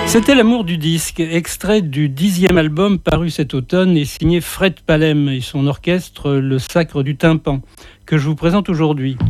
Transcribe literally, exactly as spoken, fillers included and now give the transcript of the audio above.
C'était L'amour du disque, extrait du dixième album paru cet automne et signé Fred Palem et son orchestre Le Sacre du Tympan, que je vous présente aujourd'hui.